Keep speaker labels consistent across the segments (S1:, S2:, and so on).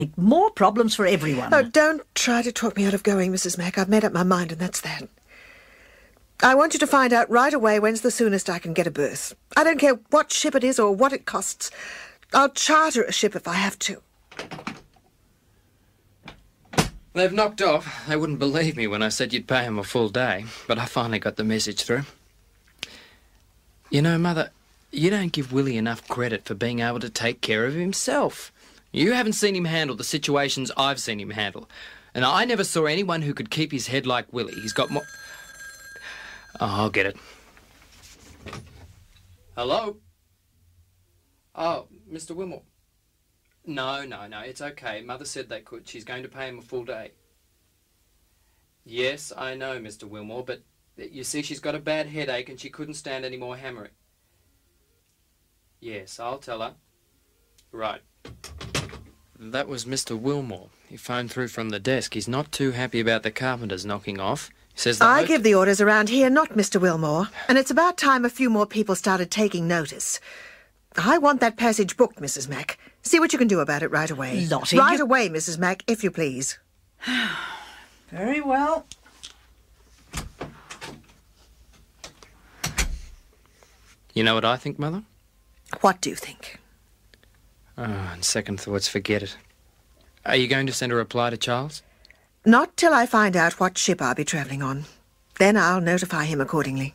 S1: More problems for everyone.
S2: Oh, don't try to talk me out of going, Mrs. Mack. I've made up my mind, and that's that. I want you to find out right away when's the soonest I can get a berth. I don't care what ship it is or what it costs. I'll charter a ship if I have to.
S3: They've knocked off. They wouldn't believe me when I said you'd pay him a full day, but I finally got the message through. You know, Mother, you don't give Willie enough credit for being able to take care of himself. You haven't seen him handle the situations I've seen him handle. And I never saw anyone who could keep his head like Willie. He's got more... Oh, I'll get it. Hello? Oh, Mr. Wilmore. No, it's okay. Mother said they could. She's going to pay him a full day. Yes, I know, Mr. Wilmore, but you see, she's got a bad headache and she couldn't stand any more hammering. Yes, I'll tell her. Right. That was Mr. Wilmore. He phoned through from the desk. He's not too happy about the carpenters knocking off. He says
S2: I give the orders around here, not Mr. Wilmore. And it's about time a few more people started taking notice. I want that passage booked, Mrs. Mack. See what you can do about it right away.
S1: Lottie,
S2: right away, Mrs. Mack, if you please.
S1: Very well.
S3: You know what I think, Mother?
S2: What do you think?
S3: Oh, on second thoughts, forget it. Are you going to send a reply to Charles?
S2: Not till I find out what ship I'll be travelling on. Then I'll notify him accordingly.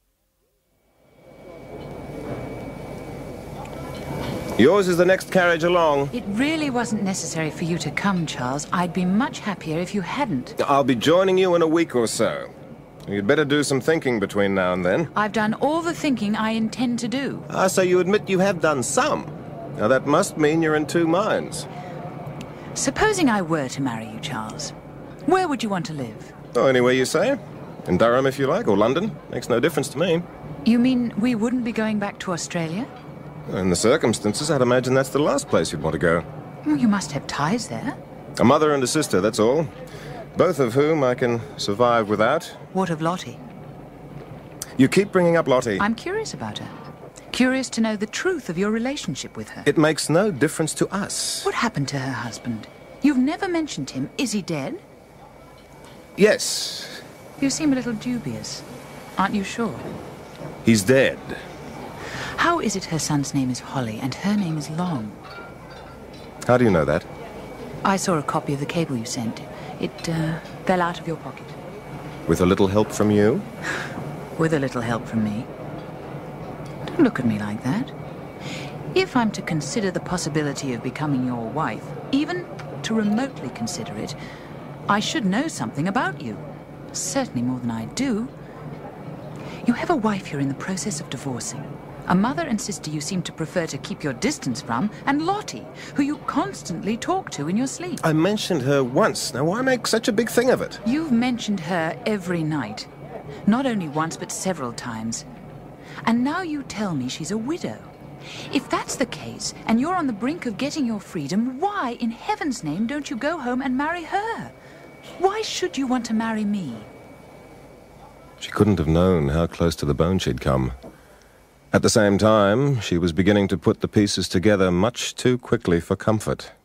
S4: Yours is the next carriage along.
S5: It really wasn't necessary for you to come, Charles. I'd be much happier if you hadn't.
S4: I'll be joining you in a week or so. You'd better do some thinking between now and then.
S5: I've done all the thinking I intend to do.
S4: Ah, so you admit you have done some. Now that must mean you're in two minds.
S5: Supposing I were to marry you, Charles, where would you want to live?
S4: Oh, anywhere you say. In Durham, if you like, or London. Makes no difference to me.
S5: You mean we wouldn't be going back to Australia?
S4: In the circumstances, I'd imagine that's the last place you'd want to go.
S5: Well, you must have ties there.
S4: A mother and a sister, that's all. Both of whom I can survive without.
S5: What of Lottie?
S4: You keep bringing up Lottie.
S5: I'm curious about her. Curious to know the truth of your relationship with her.
S4: It makes no difference to us.
S5: What happened to her husband? You've never mentioned him. Is he dead?
S4: Yes.
S5: You seem a little dubious. Aren't you sure?
S4: He's dead.
S5: How is it her son's name is Holly and her name is Long?
S4: How do you know that?
S5: I saw a copy of the cable you sent. It fell out of your pocket.
S4: With a little help from you?
S5: With a little help from me. Don't look at me like that. If I'm to consider the possibility of becoming your wife, even to remotely consider it, I should know something about you. Certainly more than I do. You have a wife you're in the process of divorcing. A mother and sister you seem to prefer to keep your distance from, and Lottie, who you constantly talk to in your sleep.
S4: I mentioned her once. Now why make such a big thing of it?
S5: You've mentioned her every night. Not only once, but several times. And now you tell me she's a widow. If that's the case, and you're on the brink of getting your freedom, why, in heaven's name, don't you go home and marry her? Why should you want to marry me?
S4: She couldn't have known how close to the bone she'd come. At the same time, she was beginning to put the pieces together much too quickly for comfort.